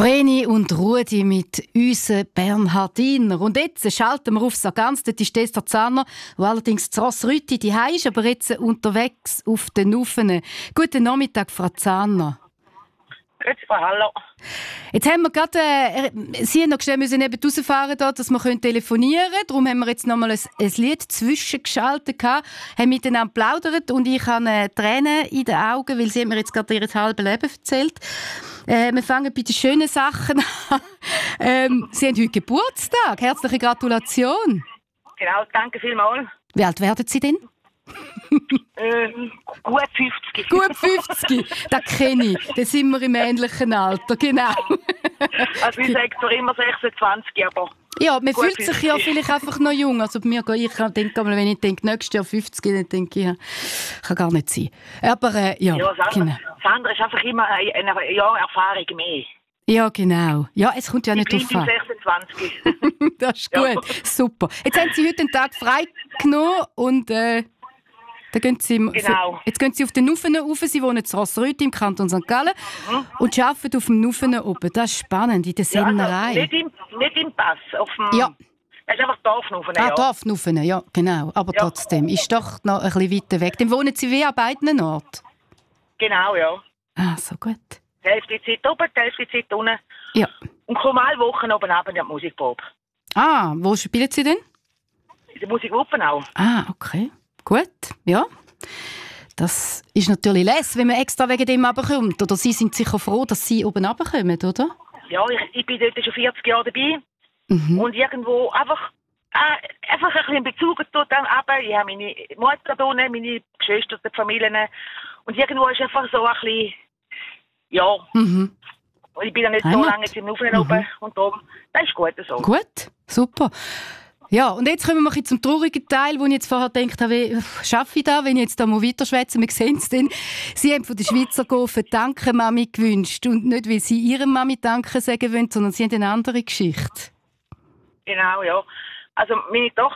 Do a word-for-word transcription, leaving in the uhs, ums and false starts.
Vreni und Rudi mit unseren Bernhardiner. Und jetzt schalten wir auf Sargans. Dort ist Esther Zanner, die allerdings zu Rossrütti die ist, aber jetzt unterwegs auf den Ufenen. Guten Nachmittag, Frau Zanner. Grüezi, Frau Hallo. Jetzt haben wir gerade, äh, Sie haben noch schnell müssen eben rausfahren, da, dass wir telefonieren können. Darum haben wir jetzt noch mal ein, ein Lied zwischengeschaltet gehabt, haben miteinander geplaudert und ich habe äh, Tränen in den Augen, weil sie hat mir jetzt gerade ihr halbes Leben erzählt. Äh, wir fangen bei den schönen Sachen an. ähm, Sie haben heute Geburtstag. Herzliche Gratulation. Genau, danke vielmals. Wie alt werden Sie denn? ähm, gut fünfzig. Gut fünfzig, das kenne ich. Da sind wir im ähnlichen Alter, genau. Also ich sage zwar immer sechsundzwanzig, aber... Ja, man gut fühlt sich fünfzig. ja vielleicht einfach noch jung. Also bei mir, ich denke mal, wenn ich denke, nächstes Jahr fünfzig, dann denke ich, ja, kann gar nicht sein. Aber äh, ja, Ja, das genau. andere, das andere ist einfach immer eine, eine Jahr Erfahrung mehr. Ja, genau. Ja, es kommt ja nicht Ich drauf bin an. sechsundzwanzig. Das ist Ja. gut, super. Jetzt haben Sie heute einen Tag frei genommen und äh, dann gehen Sie, Genau. jetzt gehen Sie auf den Nufenen rauf. Sie wohnen in Rossrütti im Kanton Sankt Gallen Mhm. und arbeiten auf dem Nufenen oben. Das ist spannend, in der Ja, also, Sennerei. nicht, im, nicht im Pass, auf dem... Ja. Es ist einfach Dorfnufen, Ah, ja. Dorfnufenen, ja, genau. Aber Ja. trotzdem, ist doch noch ein bisschen weiter weg. Dann wohnen Sie wie an beiden Orten? Genau, ja. Ah, so gut. Die Hälfte Zeit oben, die Hälfte Zeit unten. Ja. Und komme alle Wochen oben ab in der Musikprobe. Ah, wo spielen Sie denn? In der Musikgruppe auch. Ah, okay. Gut, ja. Das ist natürlich lässig, wenn man extra wegen dem runterkommt. Oder Sie sind sicher froh, dass Sie oben runterkommen, oder? Ja, ich, ich bin dort schon vierzig Jahre dabei. Mhm. Und irgendwo einfach, äh, einfach ein bisschen in Bezug zu dem aber. Ich habe meine Mutter da, meine Geschwister, die Familien. Und irgendwo ist einfach so ein bisschen, ja, Mhm. und ich bin ja nicht Heimat. so lange jetzt im Nufen oben. Und darum, das ist gut so. Gut, super. Ja, und jetzt kommen wir ein bisschen zum traurigen Teil, wo ich jetzt vorher gedacht habe, wie schaffe ich das, wenn ich jetzt da mal weiterschwätze? Wir sehen es dann. Sie haben von der Schweizer Gofen «Danke, Mami» gewünscht. Und nicht, weil Sie Ihrer Mami «Danke» sagen wollen, sondern Sie haben eine andere Geschichte. Genau, ja. Also meine Tochter